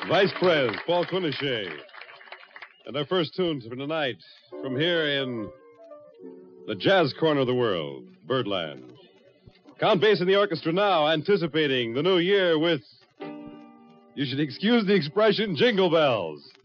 Vice Prez, Paul Quinochet. And our first tune for tonight, from here in the jazz corner of the world, Birdland. Count Bass in the orchestra now, anticipating the new year with, you should excuse the expression, jingle bells.